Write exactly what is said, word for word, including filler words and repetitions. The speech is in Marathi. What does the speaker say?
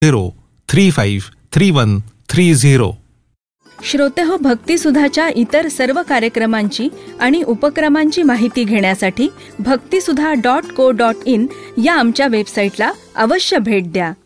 Zero three five three one three zero. श्रोतेहो, भक्तिसुधाच्या इतर सर्व कार्यक्रमांची आणि उपक्रमांची माहिती घेण्यासाठी भक्तिसुधा डॉट को डॉट इन या आमच्या वेबसाईटला अवश्य भेट द्या.